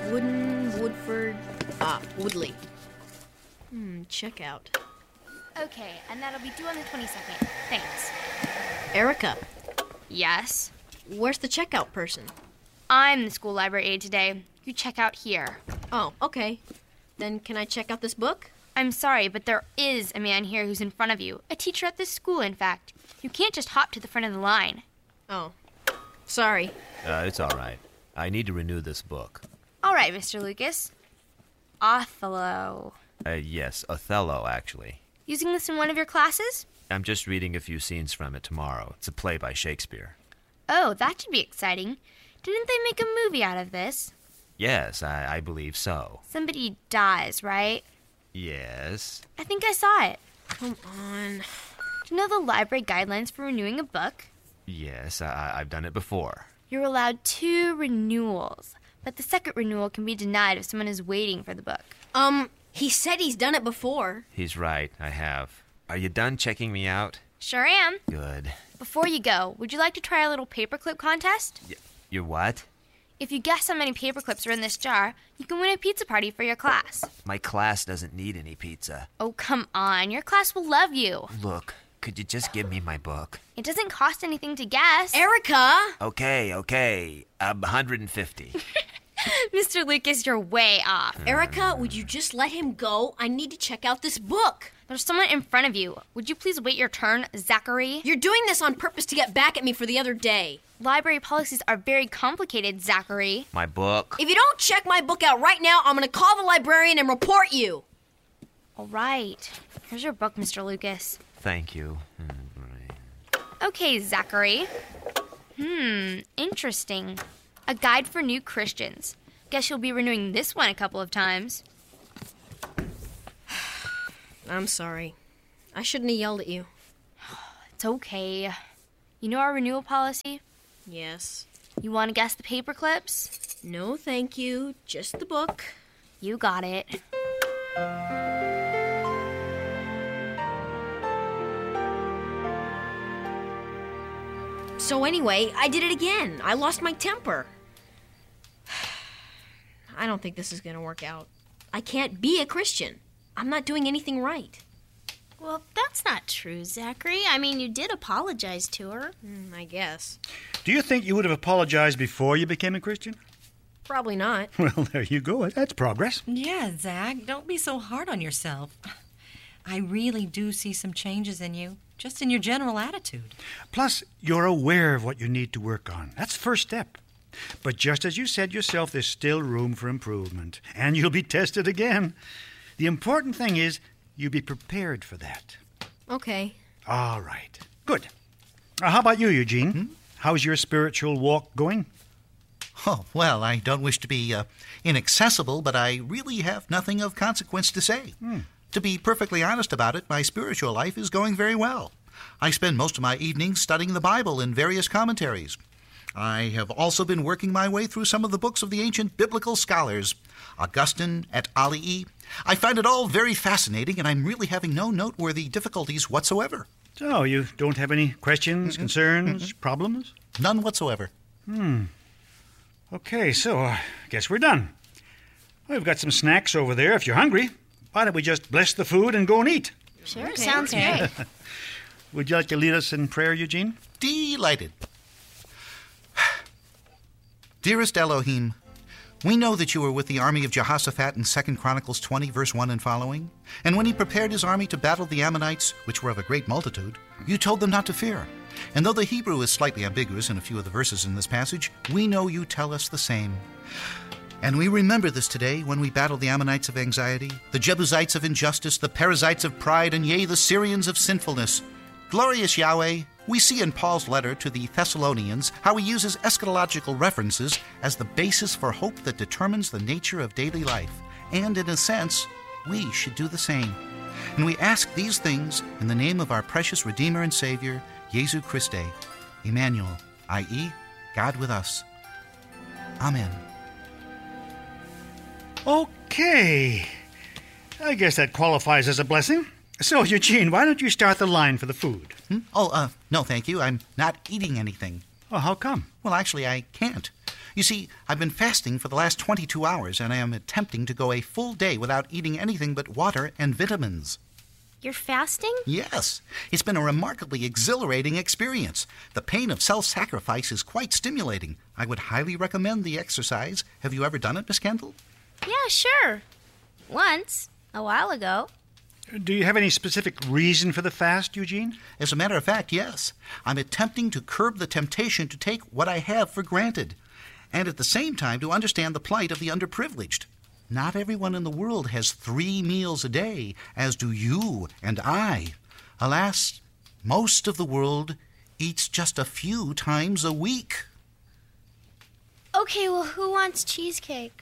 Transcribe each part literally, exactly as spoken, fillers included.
Wooden, Woodford, ah, Woodley. Hmm, check out. Okay, and that'll be due on the twenty-second. Thanks. Erica, Yes? where's the checkout person? I'm the school library aide today. You check out here. Oh, okay. Then can I check out this book? I'm sorry, but there is a man here who's in front of you. A teacher at this school, in fact. You can't just hop to the front of the line. Oh, sorry. Uh, it's all right. I need to renew this book. All right, Mister Lucas. Othello. Uh, yes, Othello, actually. Using this in one of your classes? I'm just reading a few scenes from it tomorrow. It's a play by Shakespeare. Oh, that should be exciting. Didn't they make a movie out of this? Yes, I, I believe so. Somebody dies, right? Yes. I think I saw it. Come on. Do you know the library guidelines for renewing a book? Yes, I, I've done it before. You're allowed two renewals, but the second renewal can be denied if someone is waiting for the book. Um, he said he's done it before. He's right, I have. Are you done checking me out? Sure am. Good. Before you go, would you like to try a little paperclip contest? Y- you what? If you guess how many paperclips are in this jar, you can win a pizza party for your class. My class doesn't need any pizza. Oh, come on. Your class will love you. Look, could you just give me my book? It doesn't cost anything to guess. Erica! Okay, okay. Um, one hundred fifty. Mister Lucas, you're way off. Erica, would you just let him go? I need to check out this book. There's someone in front of you. Would you please wait your turn, Zachary? You're doing this on purpose to get back at me for the other day. Library policies are very complicated, Zachary. My book. If you don't check my book out right now, I'm going to call the librarian and report you. All right. Here's your book, Mister Lucas. Thank you. Okay, Zachary. Hmm, interesting. A guide for new Christians. Guess you'll be renewing this one a couple of times. I'm sorry. I shouldn't have yelled at you. It's okay. You know our renewal policy? Yes. You want to guess the paper clips? No, thank you. Just the book. You got it. So anyway, I did it again. I lost my temper. I don't think this is going to work out. I can't be a Christian. I'm not doing anything right. Well, that's not true, Zachary. I mean, you did apologize to her. Mm, I guess. Do you think you would have apologized before you became a Christian? Probably not. Well, there you go. That's progress. Yeah, Zach, don't be so hard on yourself. I really do see some changes in you, just in your general attitude. Plus, you're aware of what you need to work on. That's the first step. But just as you said yourself, there's still room for improvement. And you'll be tested again. The important thing is you be prepared for that. Okay. All right. Good. Uh, how about you, Eugene? Hmm? How's your spiritual walk going? Oh, well, I don't wish to be uh, inaccessible, but I really have nothing of consequence to say. Hmm. To be perfectly honest about it, my spiritual life is going very well. I spend most of my evenings studying the Bible and various commentaries. I have also been working my way through some of the books of the ancient biblical scholars, Augustine et alii. I find it all very fascinating, and I'm really having no noteworthy difficulties whatsoever. So, you don't have any questions, Mm-mm. concerns, Mm-mm. problems? None whatsoever. Hmm. Okay, so I uh, guess we're done. We've got some snacks over there if you're hungry. Why don't we just bless the food and go and eat? Sure, Okay. sounds great. Would you like to lead us in prayer, Eugene? Delighted. Dearest Elohim, we know that you were with the army of Jehoshaphat in Second Chronicles twenty, verse one and following. And when he prepared his army to battle the Ammonites, which were of a great multitude, you told them not to fear. And though the Hebrew is slightly ambiguous in a few of the verses in this passage, we know you tell us the same. And we remember this today when we battle the Ammonites of anxiety, the Jebusites of injustice, the Perizzites of pride, and yea, the Syrians of sinfulness. Glorious Yahweh, we see in Paul's letter to the Thessalonians how he uses eschatological references as the basis for hope that determines the nature of daily life. And in a sense, we should do the same. And we ask these things in the name of our precious Redeemer and Savior, Jesu Christe, Emmanuel, that is, God with us. Amen. Okay. I guess that qualifies as a blessing. So, Eugene, why don't you start the line for the food? Hmm? Oh, uh, no, thank you. I'm not eating anything. Oh, how come? Well, actually, I can't. You see, I've been fasting for the last twenty-two hours, and I am attempting to go a full day without eating anything but water and vitamins. You're fasting? Yes. It's been a remarkably exhilarating experience. The pain of self-sacrifice is quite stimulating. I would highly recommend the exercise. Have you ever done it, Miss Kendall? Yeah, sure. Once, a while ago. Do you have any specific reason for the fast, Eugene? As a matter of fact, yes. I'm attempting to curb the temptation to take what I have for granted, and at the same time to understand the plight of the underprivileged. Not everyone in the world has three meals a day, as do you and I. Alas, most of the world eats just a few times a week. Okay, well, who wants cheesecake?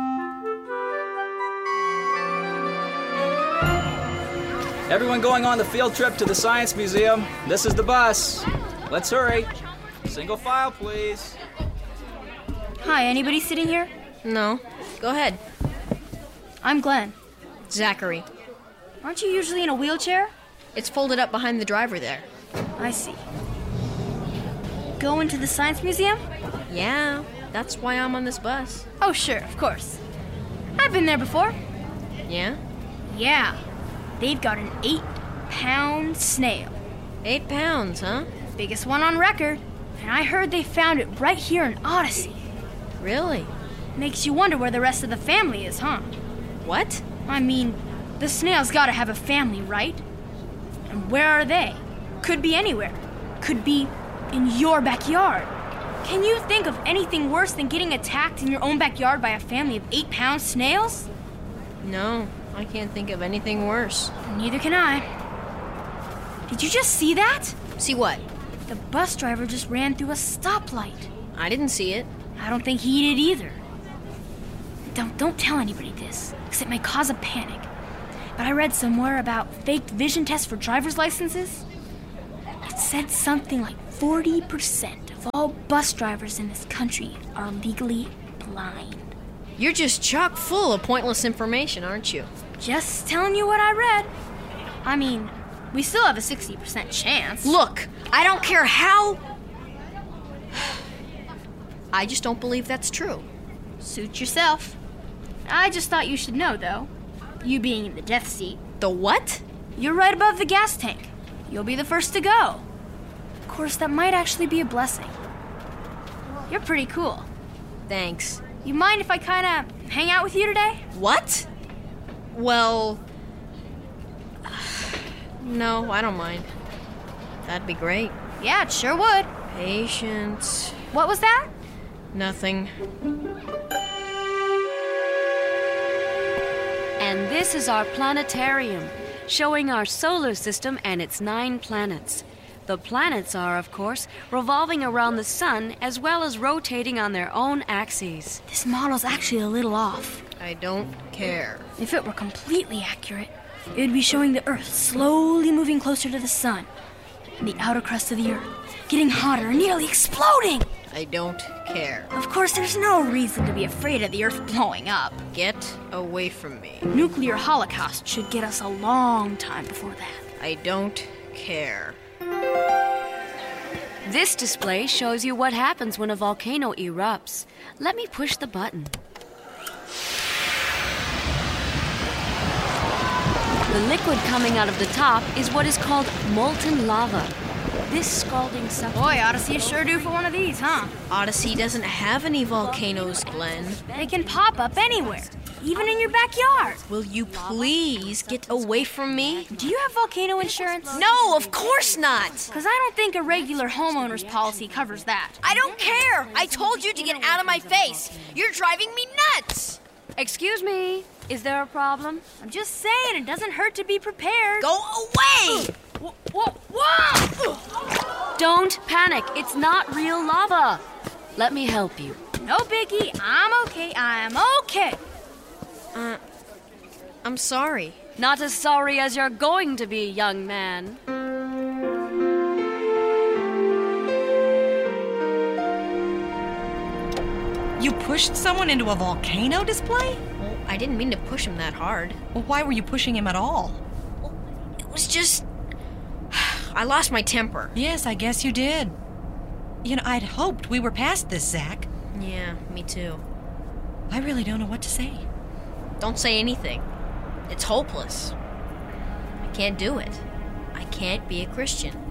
Everyone going on the field trip to the Science Museum. This is the bus. Let's hurry. Single file, please. Hi, anybody sitting here? No. Go ahead. I'm Glenn. Zachary. Aren't you usually in a wheelchair? It's folded up behind the driver there. I see. Going to the Science Museum? Yeah, that's why I'm on this bus. Oh, sure, of course. I've been there before. Yeah? Yeah. They've got an eight-pound snail. Eight pounds, huh? Biggest one on record. And I heard they found it right here in Odyssey. Really? Makes you wonder where the rest of the family is, huh? What? I mean, the snail's gotta have a family, right? And where are they? Could be anywhere. Could be in your backyard. Can you think of anything worse than getting attacked in your own backyard by a family of eight-pound snails? No, I can't think of anything worse. Neither can I. Did you just see that? See what? The bus driver just ran through a stoplight. I didn't see it. I don't think he did either. Don't, don't tell anybody this, because it may cause a panic. But I read somewhere about faked vision tests for driver's licenses. It said something like forty percent of all bus drivers in this country are legally blind. You're just chock full of pointless information, aren't you? Just telling you what I read. I mean, we still have a sixty percent chance. Look, I don't care how... I just don't believe that's true. Suit yourself. I just thought you should know, though. You being in the death seat. The what? You're right above the gas tank. You'll be the first to go. Of course, that might actually be a blessing. You're pretty cool. Thanks. You mind if I kind of hang out with you today? What? Well... No, I don't mind. That'd be great. Yeah, it sure would. Patience. What was that? Nothing. And this is our planetarium, showing our solar system and its nine planets. The planets are, of course, revolving around the sun as well as rotating on their own axes. This model's actually a little off. I don't care. If it were completely accurate, it would be showing the Earth slowly moving closer to the sun and the outer crust of the Earth getting hotter and nearly exploding. I don't care. Of course, there's no reason to be afraid of the Earth blowing up. Get away from me. Nuclear holocaust should get us a long time before that. I don't care. This display shows you what happens when a volcano erupts. Let me push the button. The liquid coming out of the top is what is called molten lava. This scalding substance... Boy, Odyssey is sure due for one of these, huh? Odyssey doesn't have any volcanoes, Glenn. They can pop up anywhere, even in your backyard. Will you please get away from me? Do you have volcano insurance? No, of course not. Because I don't think a regular homeowner's policy covers that. I don't care. I told you to get out of my face. You're driving me nuts. Excuse me. Is there a problem? I'm just saying, it doesn't hurt to be prepared. Go away! Whoa, whoa, whoa! Don't panic. It's not real lava. Let me help you. No biggie. I'm okay. I'm okay. Uh, I'm sorry. Not as sorry as you're going to be, young man. You pushed someone into a volcano display? Well, I didn't mean to push him that hard. Well, why were you pushing him at all? Well, it was just... I lost my temper. Yes, I guess you did. You know, I'd hoped we were past this, Zach. Yeah, me too. I really don't know what to say. Don't say anything. It's hopeless. I can't do it. I can't be a Christian.